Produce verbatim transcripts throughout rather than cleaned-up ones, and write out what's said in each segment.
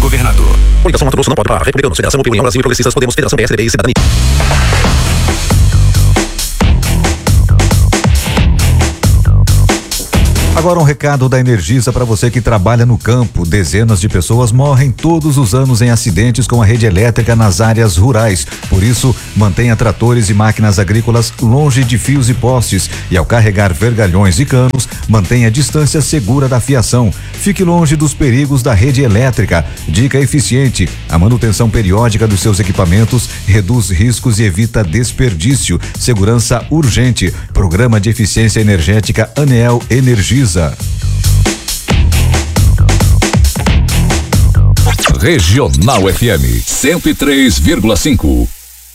governador. Coligação Mato Grosso não pode parar. Republicanos, Federação União Brasil e Progressistas, Podemos, Federação P S D B e Cidadania. Agora um recado da Energisa para você que trabalha no campo. Dezenas de pessoas morrem todos os anos em acidentes com a rede elétrica nas áreas rurais. Por isso, mantenha tratores e máquinas agrícolas longe de fios e postes e ao carregar vergalhões e canos, mantenha a distância segura da fiação. Fique longe dos perigos da rede elétrica. Dica eficiente: a manutenção periódica dos seus equipamentos reduz riscos e evita desperdício. Segurança urgente. Programa de Eficiência Energética ANEEL Energisa. Regional F M cento e três vírgula cinco.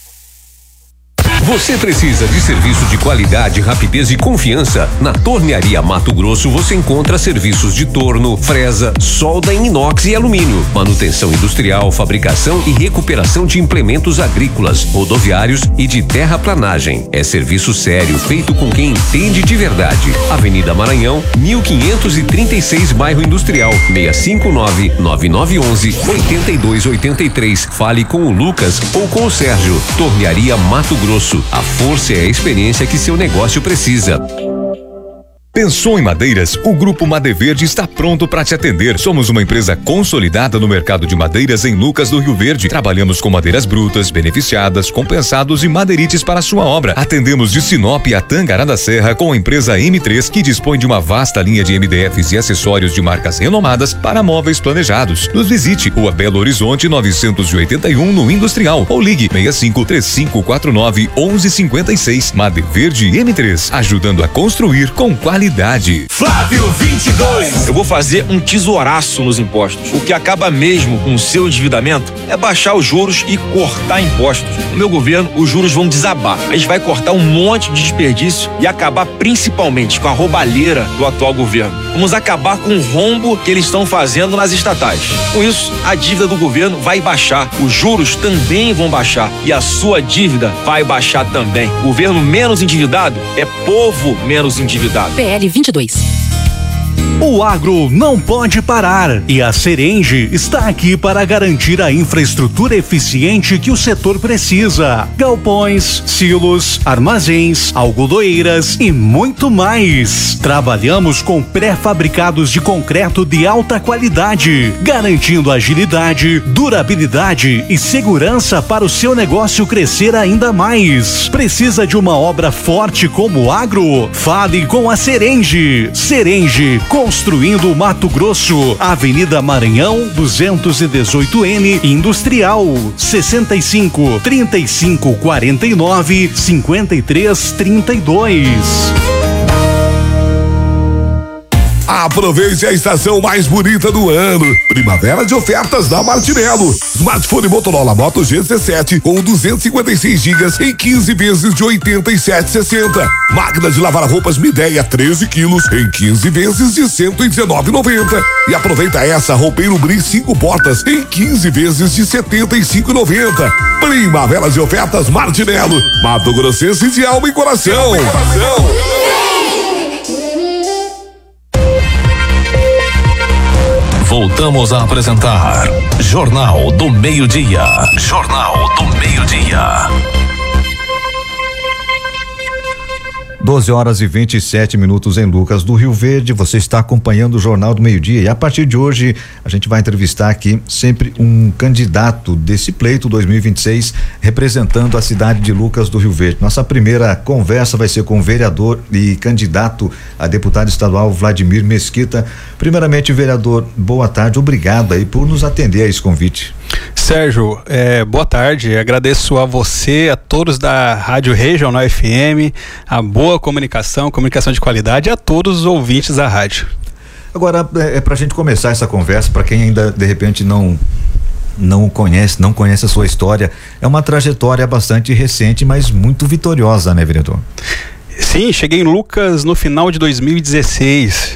Você precisa de serviço de qualidade, rapidez e confiança? Na Tornearia Mato Grosso você encontra serviços de torno, fresa, solda em inox e alumínio, manutenção industrial, fabricação e recuperação de implementos agrícolas, rodoviários e de terraplanagem. É serviço sério, feito com quem entende de verdade. Avenida Maranhão, mil quinhentos e trinta e seis, Bairro Industrial, seis cinco nove, nove nove um um, oito dois oito três. Fale com o Lucas ou com o Sérgio. Tornearia Mato Grosso. A força e a experiência que seu negócio precisa. Pensou em madeiras? O Grupo Madeverde está pronto para te atender. Somos uma empresa consolidada no mercado de madeiras em Lucas do Rio Verde. Trabalhamos com madeiras brutas, beneficiadas, compensados e madeirites para sua obra. Atendemos de Sinop a Tangará da Serra com a empresa M três, que dispõe de uma vasta linha de M D Fs e acessórios de marcas renomadas para móveis planejados. Nos visite, Rua Belo Horizonte novecentos e oitenta e um, no Industrial, ou ligue seis cinco três cinco quatro nove um um cinco seis. Madeverde M três, ajudando a construir com qualidade. Flávio vinte e dois. Eu vou fazer um tesouraço nos impostos. O que acaba mesmo com o seu endividamento é baixar os juros e cortar impostos. No meu governo, os juros vão desabar. A gente vai cortar um monte de desperdício e acabar principalmente com a roubalheira do atual governo. Vamos acabar com o rombo que eles estão fazendo nas estatais. Com isso, a dívida do governo vai baixar, os juros também vão baixar e a sua dívida vai baixar também. Governo menos endividado é povo menos endividado. P L vinte e dois. O agro não pode parar e a Serenge está aqui para garantir a infraestrutura eficiente que o setor precisa. Galpões, silos, armazéns, algodoeiras e muito mais. Trabalhamos com pré-fabricados de concreto de alta qualidade, garantindo agilidade, durabilidade e segurança para o seu negócio crescer ainda mais. Precisa de uma obra forte como o agro? Fale com a Serenge. Serenge, construindo Mato Grosso, Avenida Maranhão, duzentos e dezoito N, Industrial, sessenta e cinco, trinta e cinco, quarenta e nove, cinquenta e três, trinta e dois. Aproveite a estação mais bonita do ano. Primavera de ofertas da Martinello. Smartphone Motorola Moto G dezessete com duzentos e cinquenta e seis gigas em quinze vezes de oitenta e sete reais e sessenta centavos. Máquina de lavar roupas Midea treze quilos em quinze vezes de cento e dezenove reais e noventa centavos. E aproveita essa roupeiro Brim cinco portas em quinze vezes de setenta e cinco reais e noventa centavos. Primavera de ofertas Martinello. Mato Grossense de alma e coração. coração. Voltamos a apresentar Jornal do Meio-Dia. Jornal do Meio-Dia. doze horas e vinte e sete minutos em Lucas do Rio Verde. Você está acompanhando o Jornal do Meio-Dia e a partir de hoje a gente vai entrevistar aqui sempre um candidato desse pleito dois mil e vinte e seis representando a cidade de Lucas do Rio Verde. Nossa primeira conversa vai ser com o vereador e candidato a deputado estadual Vladimir Mesquita. Primeiramente, vereador, boa tarde, obrigado aí por nos atender a esse convite. Sérgio, é, boa tarde, agradeço a você, a todos da Rádio Regional F M, a boa comunicação, comunicação de qualidade, a todos os ouvintes da rádio. Agora, é, é pra gente começar essa conversa, para quem ainda de repente não não conhece, não conhece a sua história, é uma trajetória bastante recente, mas muito vitoriosa, né, vereador? Sim, cheguei em Lucas no final de dois mil e dezesseis.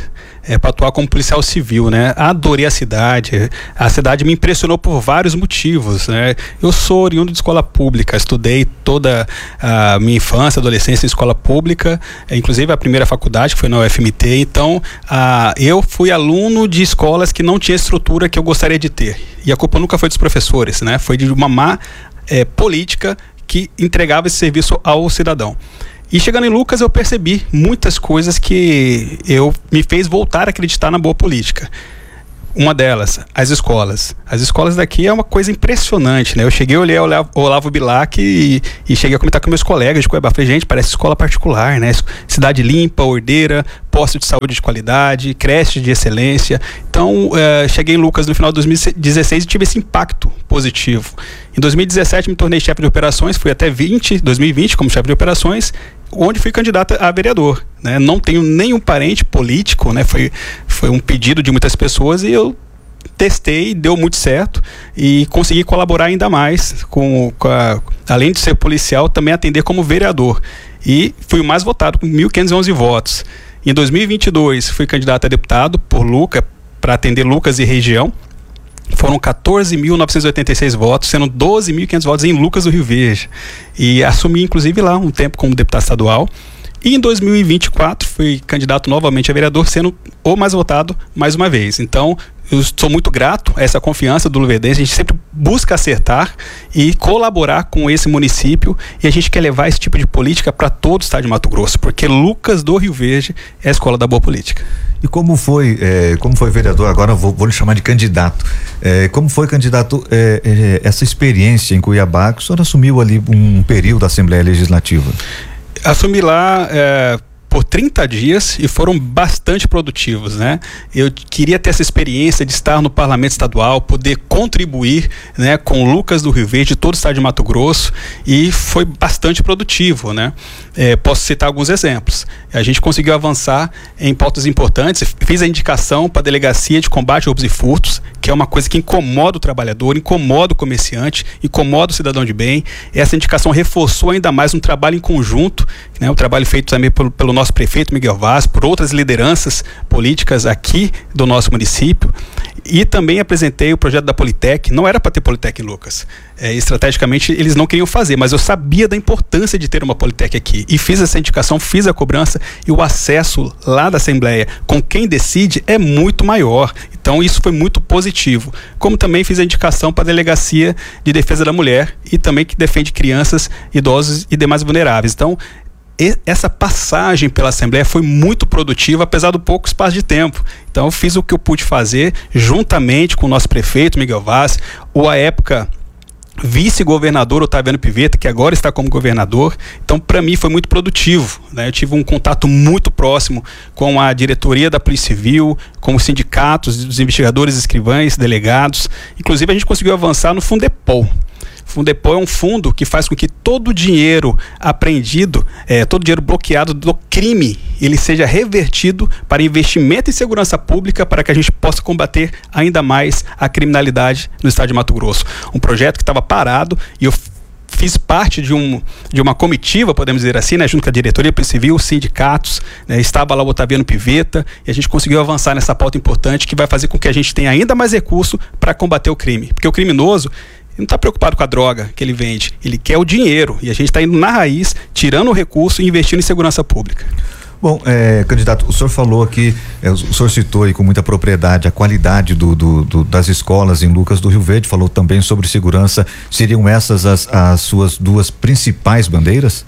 é, para atuar como policial civil, né? Adorei a cidade, a cidade me impressionou por vários motivos, né? Eu sou oriundo de escola pública, estudei toda a minha infância, adolescência em escola pública, inclusive a primeira faculdade que foi na U F M T, então a, eu fui aluno de escolas que não tinha estrutura que eu gostaria de ter, e a culpa nunca foi dos professores, né? Foi de uma má é, política que entregava esse serviço ao cidadão. E chegando em Lucas eu percebi muitas coisas que eu me fez voltar a acreditar na boa política. Uma delas, as escolas. As escolas daqui é uma coisa impressionante, né? Eu cheguei, olhei o Olavo, Olavo Bilac e, e cheguei a comentar com meus colegas de Cuiabá. Falei, gente, parece escola particular, né? Cidade limpa, ordeira, posto de saúde de qualidade, creche de excelência. Então, uh, cheguei em Lucas no final de dois mil e dezesseis e tive esse impacto positivo. Em dois mil e dezessete me tornei chefe de operações, fui até vinte, dois mil e vinte como chefe de operações, onde fui candidato a vereador, né? Não tenho nenhum parente político, né? Foi, foi um pedido de muitas pessoas e eu testei, deu muito certo e consegui colaborar ainda mais com, com a, além de ser policial, também atender como vereador, e fui o mais votado com mil quinhentos e onze votos. Em dois mil e vinte e dois fui candidato a deputado por Lucas, para atender Lucas e região. Foram quatorze mil novecentos e oitenta e seis votos, sendo doze mil e quinhentos votos em Lucas do Rio Verde. E assumi, inclusive, lá um tempo como deputado estadual. E em dois mil e vinte e quatro fui candidato novamente a vereador, sendo o mais votado mais uma vez. Então, eu sou muito grato a essa confiança do luverdense. A gente sempre busca acertar e colaborar com esse município, e a gente quer levar esse tipo de política para todo o estado de Mato Grosso, porque Lucas do Rio Verde é a escola da boa política. E como foi, é, como foi vereador, agora vou, vou lhe chamar de candidato, é, como foi, candidato, é, é, essa experiência em Cuiabá, que o senhor assumiu ali um período da Assembleia Legislativa? Assumi lá é, por trinta dias e foram bastante produtivos, né? Eu queria ter essa experiência de estar no Parlamento Estadual, poder contribuir, né, com Lucas do Rio Verde, todo o estado de Mato Grosso, e foi bastante produtivo, né? É, posso citar alguns exemplos. A gente conseguiu avançar em pautas importantes. Fiz a indicação para a Delegacia de Combate a Roubos e Furtos, que é uma coisa que incomoda o trabalhador, incomoda o comerciante, incomoda o cidadão de bem. Essa indicação reforçou ainda mais um trabalho em conjunto, né, um trabalho feito também pelo, pelo nosso prefeito Miguel Vaz, por outras lideranças políticas aqui do nosso município. E também apresentei o projeto da Politec. Não era para ter Politec em Lucas. É, estrategicamente eles não queriam fazer, mas eu sabia da importância de ter uma Politec aqui. E fiz essa indicação, fiz a cobrança, e o acesso lá da Assembleia com quem decide é muito maior. Então isso foi muito positivo. Como também fiz a indicação para a Delegacia de Defesa da Mulher, e também que defende crianças, idosos e demais vulneráveis. Então, essa passagem pela Assembleia foi muito produtiva, apesar do pouco espaço de tempo. Então eu fiz o que eu pude fazer, juntamente com o nosso prefeito Miguel Vaz, ou à época vice-governador Otaviano Pivetta, que agora está como governador. Então, para mim, foi muito produtivo, né? Eu tive um contato muito próximo com a diretoria da Polícia Civil, com os sindicatos, os investigadores, escrivães, delegados. Inclusive, a gente conseguiu avançar no Fundepol. Fundepol é um fundo que faz com que todo o dinheiro apreendido, é, todo o dinheiro bloqueado do crime, ele seja revertido para investimento em segurança pública, para que a gente possa combater ainda mais a criminalidade no estado de Mato Grosso. Um projeto que estava parado, e eu fiz parte de, um, de uma comitiva, podemos dizer assim, né, junto com a diretoria civil, os sindicatos, né, estava lá o Otaviano Pivetta, e a gente conseguiu avançar nessa pauta importante que vai fazer com que a gente tenha ainda mais recurso para combater o crime. Porque o criminoso não está preocupado com a droga que ele vende, ele quer o dinheiro, e a gente está indo na raiz, tirando o recurso e investindo em segurança pública. Bom, é, candidato, o senhor falou aqui, é, o senhor citou aí com muita propriedade a qualidade do, do, do, das escolas em Lucas do Rio Verde, falou também sobre segurança. Seriam essas as, as suas duas principais bandeiras?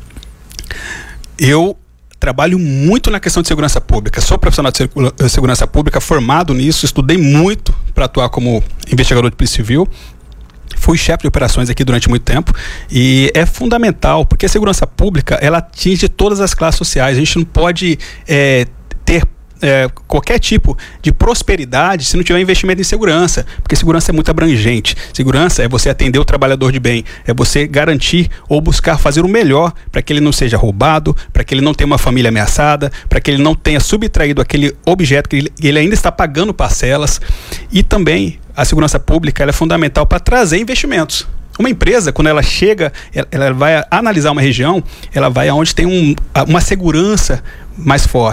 Eu trabalho muito na questão de segurança pública, sou profissional de segurança pública, formado nisso, estudei muito para atuar como investigador de Polícia Civil. Fui chefe de operações aqui durante muito tempo, e é fundamental, porque a segurança pública, ela atinge todas as classes sociais. A gente não pode é, ter é, qualquer tipo de prosperidade se não tiver investimento em segurança, porque segurança é muito abrangente. Segurança é você atender o trabalhador de bem, é você garantir ou buscar fazer o melhor para que ele não seja roubado, para que ele não tenha uma família ameaçada, para que ele não tenha subtraído aquele objeto que ele, ele ainda está pagando parcelas. E também a segurança pública, ela é fundamental para trazer investimentos. Uma empresa, quando ela chega, ela, ela vai analisar uma região, ela vai aonde tem um, uma segurança mais forte.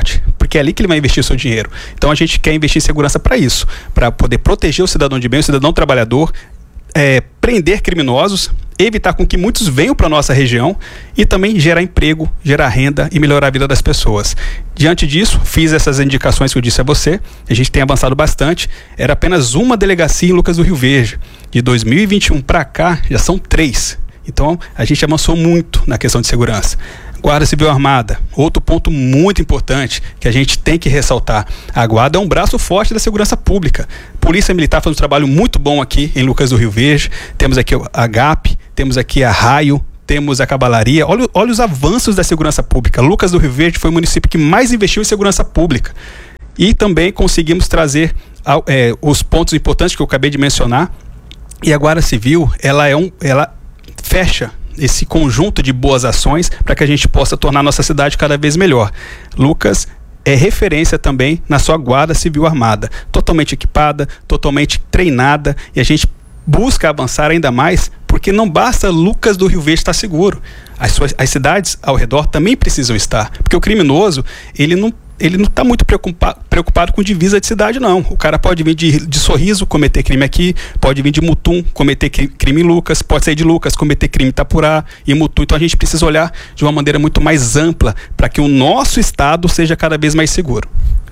porque é ali que ele vai investir o seu dinheiro. Então a gente quer investir em segurança para isso, para poder proteger o cidadão de bem, o cidadão trabalhador, é, prender criminosos, evitar com que muitos venham para a nossa região e também gerar emprego, gerar renda e melhorar a vida das pessoas. Diante disso, fiz essas indicações que eu disse a você, a gente tem avançado bastante, era apenas uma delegacia em Lucas do Rio Verde. De dois mil e vinte e um para cá, já são três. Então, a gente avançou muito na questão de segurança. Guarda Civil Armada, outro ponto muito importante que a gente tem que ressaltar. A Guarda é um braço forte da segurança pública. Polícia Militar faz um trabalho muito bom aqui em Lucas do Rio Verde. Temos aqui a G A P, temos aqui a Raio, temos a Cavalaria. Olha, olha os avanços da segurança pública. Lucas do Rio Verde foi o município que mais investiu em segurança pública. E também conseguimos trazer é, os pontos importantes que eu acabei de mencionar. E a Guarda Civil, ela, é um, ela fecha esse conjunto de boas ações para que a gente possa tornar a nossa cidade cada vez melhor. Lucas é referência também na sua Guarda Civil Armada, totalmente equipada, totalmente treinada, e a gente busca avançar ainda mais, porque não basta Lucas do Rio Verde estar seguro. As, suas, as cidades ao redor também precisam estar, porque o criminoso, ele não ele não está muito preocupa, preocupado com divisa de cidade, não. O cara pode vir de, de Sorriso, cometer crime aqui, pode vir de Mutum, cometer crime em Lucas, pode sair de Lucas, cometer crime em Itapurá e Mutum. Então a gente precisa olhar de uma maneira muito mais ampla para que o nosso estado seja cada vez mais seguro.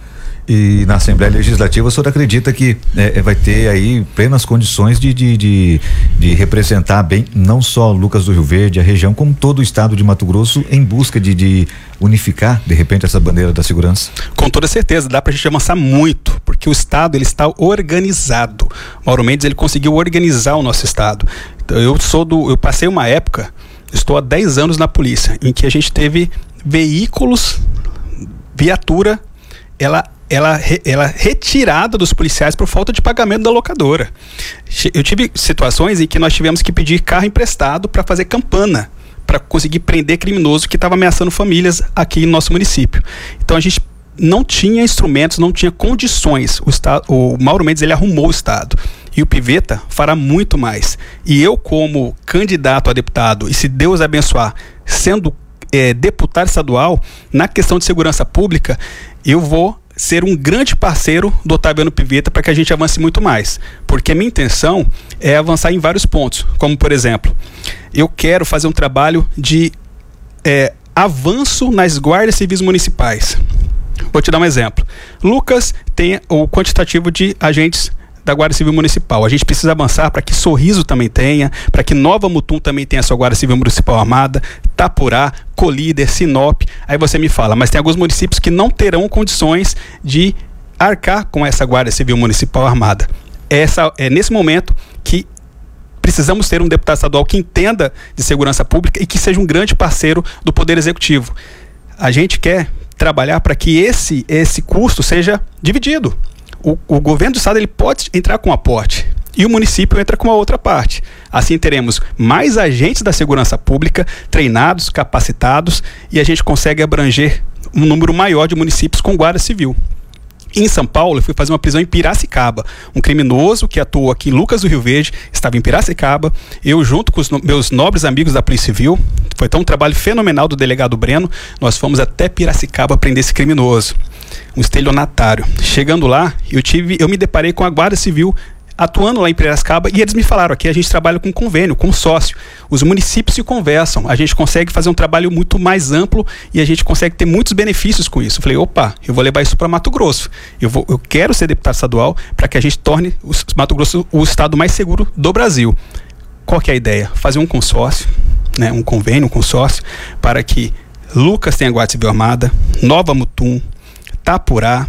E na Assembleia Legislativa o senhor acredita que é, vai ter aí plenas condições de, de, de, de representar bem não só Lucas do Rio Verde, a região, como todo o estado de Mato Grosso, em busca de, de unificar de repente essa bandeira da segurança? Com toda certeza, dá pra gente avançar muito, porque o estado ele está organizado. Mauro Mendes ele conseguiu organizar o nosso estado. Então, eu sou do, eu passei uma época, estou há dez anos na polícia, em que a gente teve veículos, viatura, ela Ela, ela retirada dos policiais por falta de pagamento da locadora. Eu tive situações em que nós tivemos que pedir carro emprestado para fazer campana, para conseguir prender criminoso que estava ameaçando famílias aqui no nosso município. Então a gente não tinha instrumentos, não tinha condições. O, estado, o Mauro Mendes ele arrumou o estado. E o Piveta fará muito mais. E eu, como candidato a deputado, e se Deus abençoar, sendo é, deputado estadual, na questão de segurança pública, eu vou ser um grande parceiro do Otaviano Piveta para que a gente avance muito mais, porque a minha intenção é avançar em vários pontos, como por exemplo, eu quero fazer um trabalho de é, avanço nas guardas civis municipais. Vou te dar um exemplo. Lucas tem o quantitativo de agentes da Guarda Civil Municipal. A gente precisa avançar para que Sorriso também tenha, para que Nova Mutum também tenha a sua Guarda Civil Municipal armada, Itapurá, Colíder, Sinop. Aí você me fala, mas tem alguns municípios que não terão condições de arcar com essa Guarda Civil Municipal armada. Essa, é nesse momento que precisamos ter um deputado estadual que entenda de segurança pública e que seja um grande parceiro do Poder Executivo. A gente quer trabalhar para que esse, esse custo seja dividido. O, o governo do estado ele pode entrar com um aporte e o município entra com a outra parte. Assim teremos mais agentes da segurança pública treinados, capacitados, e a gente consegue abranger um número maior de municípios com guarda civil. Em São Paulo, eu fui fazer uma prisão em Piracicaba. Um criminoso que atuou aqui em Lucas do Rio Verde estava em Piracicaba. Eu, junto com os no, meus nobres amigos da Polícia Civil, foi tão um trabalho fenomenal do delegado Breno, nós fomos até Piracicaba prender esse criminoso, um estelionatário. Chegando lá, eu, tive, eu me deparei com a Guarda Civil atuando lá em Piracicaba, e eles me falaram, aqui a gente trabalha com convênio, com sócio, os municípios se conversam, a gente consegue fazer um trabalho muito mais amplo e a gente consegue ter muitos benefícios com isso. Eu falei, opa, eu vou levar isso para Mato Grosso, eu, vou, eu quero ser deputado estadual para que a gente torne o Mato Grosso o estado mais seguro do Brasil. Qual que é a ideia? Fazer um consórcio, né, um convênio, um consórcio, para que Lucas tenha Guarda Civil Armada, Nova Mutum, Itapurá,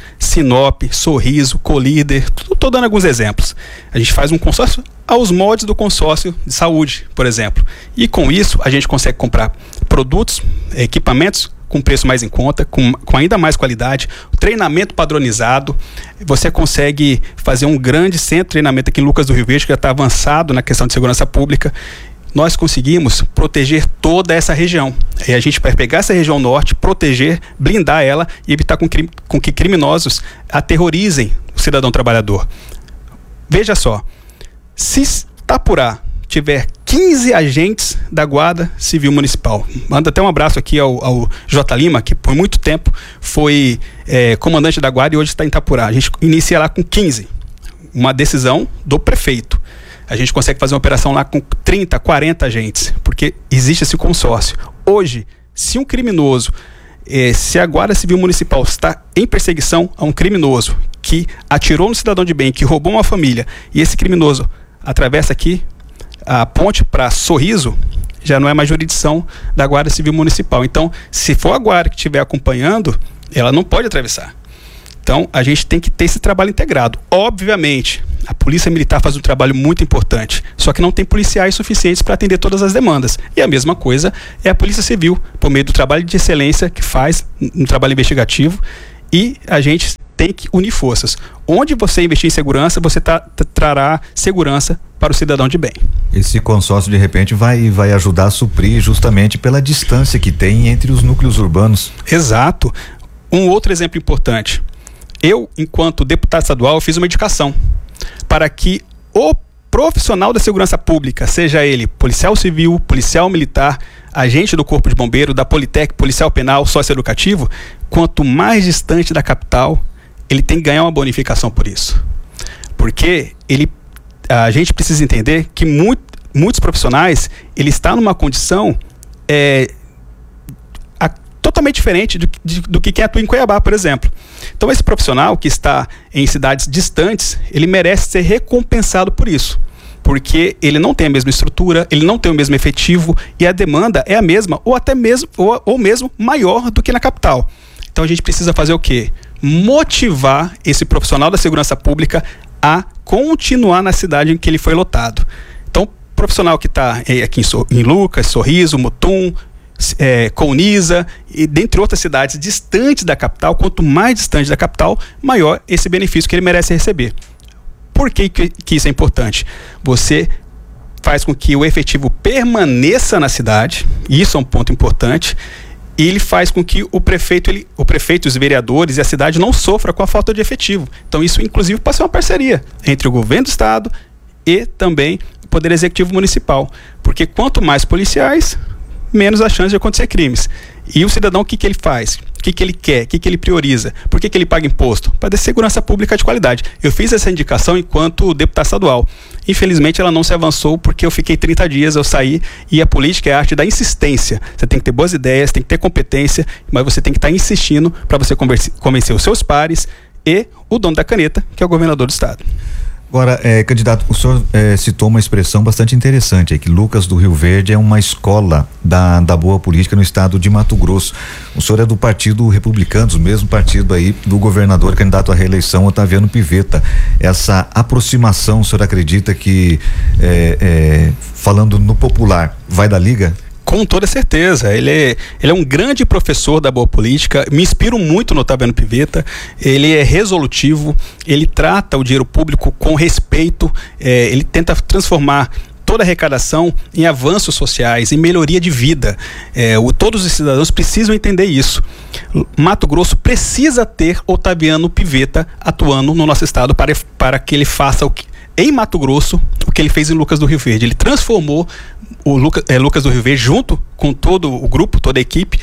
Sinop, Sorriso, Colíder, estou dando alguns exemplos. A gente faz um consórcio aos moldes do consórcio de saúde, por exemplo. E com isso a gente consegue comprar produtos, equipamentos com preço mais em conta, com, com ainda mais qualidade, treinamento padronizado. Você consegue fazer um grande centro de treinamento aqui em Lucas do Rio Verde, que já está avançado na questão de segurança pública. Nós conseguimos proteger toda essa região. E a gente vai pegar essa região norte, proteger, blindar ela e evitar com, crim, com que criminosos aterrorizem o cidadão trabalhador. Veja só, se Itapurá tiver quinze agentes da Guarda Civil Municipal. Manda até um abraço aqui ao, ao J. Lima, que por muito tempo foi é, comandante da Guarda e hoje está em Itapurá. A gente inicia lá com quinze. Uma decisão do prefeito. A gente consegue fazer uma operação lá com trinta, quarenta agentes, porque existe esse consórcio. Hoje, se um criminoso, eh, se a Guarda Civil Municipal está em perseguição a um criminoso que atirou no cidadão de bem, que roubou uma família, e esse criminoso atravessa aqui a ponte para Sorriso, já não é mais jurisdição da Guarda Civil Municipal. Então, se for a Guarda que estiver acompanhando, ela não pode atravessar. Então, a gente tem que ter esse trabalho integrado. Obviamente, a Polícia Militar faz um trabalho muito importante, só que não tem policiais suficientes para atender todas as demandas. E a mesma coisa é a Polícia Civil, por meio do trabalho de excelência que faz um trabalho investigativo, e a gente tem que unir forças. Onde você investir em segurança, você tá, trará segurança para o cidadão de bem. Esse consórcio, de repente, vai, vai ajudar a suprir justamente pela distância que tem entre os núcleos urbanos. Exato. Um outro exemplo importante. Eu, enquanto deputado estadual, fiz uma indicação para que o profissional da segurança pública, seja ele policial civil, policial militar, agente do Corpo de Bombeiro, da Politec, policial penal, socioeducativo, quanto mais distante da capital, ele tem que ganhar uma bonificação por isso. Porque ele, a gente precisa entender que muito, muitos profissionais, ele está numa condição é, a, totalmente diferente do, de, do que quem atua em Cuiabá, por exemplo. Então, esse profissional que está em cidades distantes, ele merece ser recompensado por isso. Porque ele não tem a mesma estrutura, ele não tem o mesmo efetivo e a demanda é a mesma, ou até mesmo, ou, ou mesmo maior do que na capital. Então, a gente precisa fazer o quê? Motivar esse profissional da segurança pública a continuar na cidade em que ele foi lotado. Então, o profissional que está aqui em, so, em Lucas, Sorriso, Mutum, É, Colniza e dentre outras cidades distantes da capital, quanto mais distante da capital, maior esse benefício que ele merece receber. Por que, que, que isso é importante? Você faz com que o efetivo permaneça na cidade, e isso é um ponto importante, e ele faz com que o prefeito, ele, o prefeito, os vereadores e a cidade não sofram com a falta de efetivo. Então isso inclusive pode ser uma parceria entre o governo do estado e também o Poder Executivo Municipal, porque quanto mais policiais, menos a chance de acontecer crimes. E o cidadão, o que, que ele faz? O que, que ele quer? O que, que ele prioriza? Por que, que ele paga imposto? Para ter segurança pública de qualidade. Eu fiz essa indicação enquanto deputado estadual. Infelizmente, ela não se avançou porque eu fiquei trinta dias, eu saí, e a política é a arte da insistência. Você tem que ter boas ideias, tem que ter competência, mas você tem que estar insistindo para você convencer os seus pares e o dono da caneta, que é o governador do estado. Agora, é, candidato, o senhor é, citou uma expressão bastante interessante, é que Lucas do Rio Verde é uma escola da, da boa política no estado de Mato Grosso. O senhor é do Partido Republicano, o mesmo partido aí do governador candidato à reeleição, Otaviano Pivetta. Essa aproximação, o senhor acredita que, é, é, falando no popular, vai dar liga? Com toda certeza, ele é, ele é um grande professor da boa política, me inspiro muito no Otaviano Pivetta, ele é resolutivo, ele trata o dinheiro público com respeito, é, ele tenta transformar toda a arrecadação em avanços sociais, em melhoria de vida. É, o, todos os cidadãos precisam entender isso. Mato Grosso precisa ter Otaviano Pivetta atuando no nosso estado para, para que ele faça o que, em Mato Grosso o que ele fez em Lucas do Rio Verde. Ele transformou o Luca, é, Lucas do Rio Verde junto com todo o grupo, toda a equipe,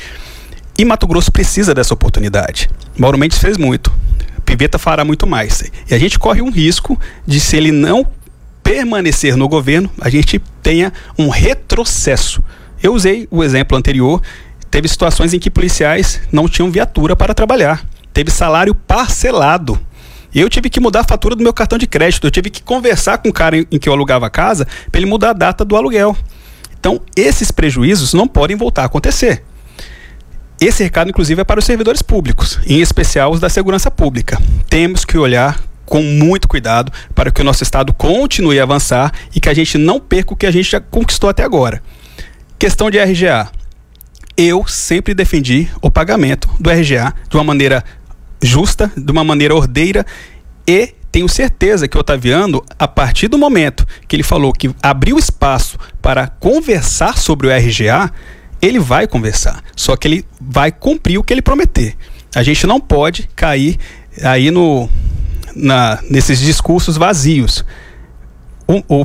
e Mato Grosso precisa dessa oportunidade. Mauro Mendes fez muito, Pivetta fará muito mais, e a gente corre um risco de, se ele não permanecer no governo, a gente tenha um retrocesso. Eu usei o exemplo anterior, teve situações em que policiais não tinham viatura para trabalhar, teve salário parcelado. Eu tive que mudar a fatura do meu cartão de crédito, eu tive que conversar com o cara em, em que eu alugava a casa para ele mudar a data do aluguel. Então, esses prejuízos não podem voltar a acontecer. Esse recado, inclusive, é para os servidores públicos, em especial os da segurança pública. Temos que olhar com muito cuidado para que o nosso estado continue a avançar e que a gente não perca o que a gente já conquistou até agora. Questão de R G A. Eu sempre defendi o pagamento do R G A de uma maneira justa, de uma maneira ordeira, e tenho certeza que o Otaviano, a partir do momento que ele falou que abriu espaço para conversar sobre o R G A, ele vai conversar, só que ele vai cumprir o que ele prometer. A gente não pode cair aí no, na, nesses discursos vazios. O, o,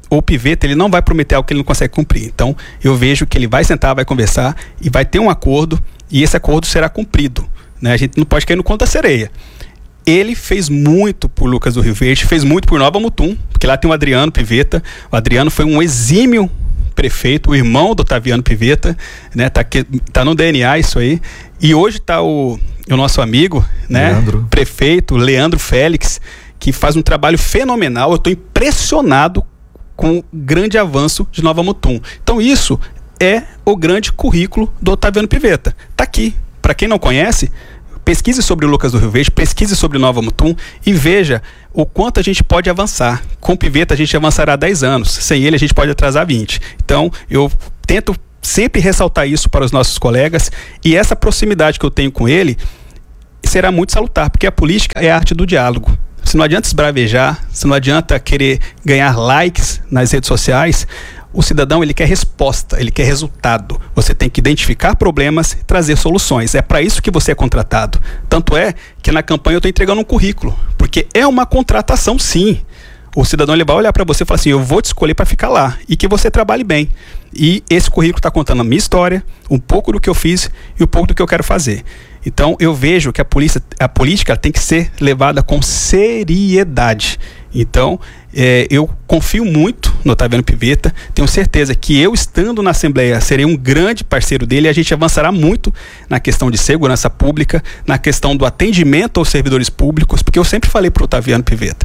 o Pivetta, ele não vai prometer algo que ele não consegue cumprir. Então, eu vejo que ele vai sentar, vai conversar e vai ter um acordo, e esse acordo será cumprido, né? A gente não pode cair no conto da sereia. Ele fez muito por Lucas do Rio Verde, fez muito por Nova Mutum, porque lá tem o Adriano Pivetta. O Adriano foi um exímio prefeito, o irmão do Otaviano Pivetta, né? Tá, aqui, tá no D N A isso aí. E hoje tá o, o nosso amigo, né? Leandro. Prefeito, Leandro Félix, que faz um trabalho fenomenal. Eu estou impressionado com o grande avanço de Nova Mutum. Então isso é o grande currículo do Otaviano Pivetta. Tá aqui. Para quem não conhece, pesquise sobre o Lucas do Rio Verde, pesquise sobre Nova Mutum e veja o quanto a gente pode avançar. Com o Pivetta a gente avançará dez anos, sem ele a gente pode atrasar vinte. Então eu tento sempre ressaltar isso para os nossos colegas, e essa proximidade que eu tenho com ele será muito salutar, porque a política é a arte do diálogo. Se não adianta esbravejar, se não adianta querer ganhar likes nas redes sociais, o cidadão ele quer resposta, ele quer resultado. Você tem que identificar problemas e trazer soluções. É para isso que você é contratado. Tanto é que na campanha eu estou entregando um currículo, porque é uma contratação sim. O cidadão ele vai olhar para você e falar assim, eu vou te escolher para ficar lá e que você trabalhe bem. E esse currículo está contando a minha história, um pouco do que eu fiz e um pouco do que eu quero fazer. Então eu vejo que a, polícia, a política tem que ser levada com seriedade. Então é, eu confio muito no Otaviano Pivetta, tenho certeza que eu estando na Assembleia serei um grande parceiro dele, e a gente avançará muito na questão de segurança pública, na questão do atendimento aos servidores públicos, porque eu sempre falei para o Otaviano Pivetta,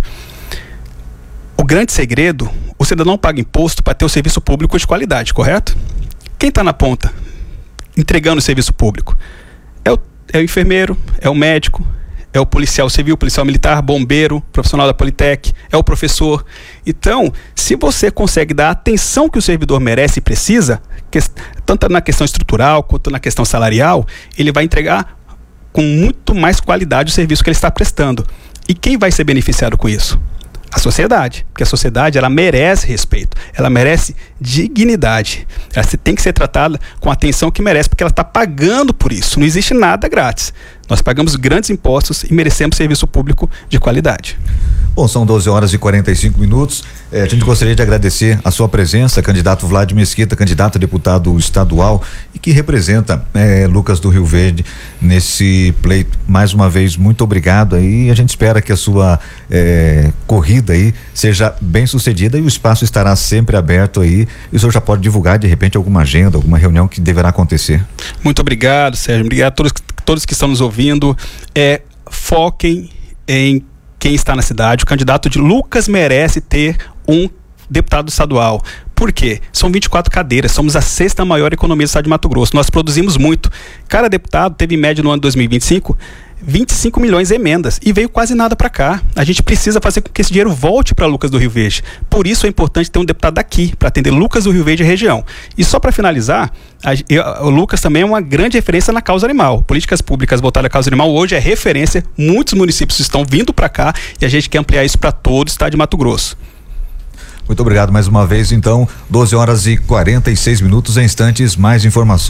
o grande segredo, o cidadão paga imposto para ter o serviço público de qualidade, correto? Quem está na ponta entregando o serviço público? É o, é o enfermeiro, é o médico, é o policial civil, policial militar, bombeiro, profissional da Politec, é o professor. Então, se você consegue dar a atenção que o servidor merece e precisa, que, tanto na questão estrutural quanto na questão salarial, ele vai entregar com muito mais qualidade o serviço que ele está prestando. E quem vai ser beneficiado com isso? A sociedade, porque a sociedade ela merece respeito, ela merece dignidade, ela tem que ser tratada com a atenção que merece, porque ela está pagando por isso, não existe nada grátis, nós pagamos grandes impostos e merecemos serviço público de qualidade. Bom, são doze horas e quarenta e cinco minutos. É, a gente gostaria de agradecer a sua presença, candidato Vladimir Mesquita, candidato a deputado estadual e que representa é, Lucas do Rio Verde nesse pleito. Mais uma vez, muito obrigado aí. A gente espera que a sua é, corrida aí seja bem sucedida e o espaço estará sempre aberto aí. E o senhor já pode divulgar de repente alguma agenda, alguma reunião que deverá acontecer. Muito obrigado, Sérgio. Obrigado a todos, todos que estão nos ouvindo. É, foquem em quem está na cidade. O candidato de Lucas merece ter um deputado estadual. Por quê? São vinte e quatro cadeiras, somos a sexta maior economia do estado de Mato Grosso, nós produzimos muito. Cada deputado teve em média no ano de dois mil e vinte e cinco vinte e cinco milhões de emendas e veio quase nada para cá. A gente precisa fazer com que esse dinheiro volte para Lucas do Rio Verde. Por isso é importante ter um deputado daqui para atender Lucas do Rio Verde e região. E só para finalizar, a, eu, o Lucas também é uma grande referência na causa animal. Políticas públicas voltadas à causa animal hoje é referência. Muitos municípios estão vindo para cá e a gente quer ampliar isso para todo o estado de Mato Grosso. Muito obrigado mais uma vez. Então, doze horas e quarenta e seis minutos, em instantes, mais informações.